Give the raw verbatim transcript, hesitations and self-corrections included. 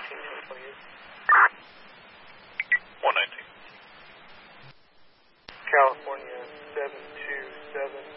nineteen, ten twenty-eight. one nineteen. California seven two seven.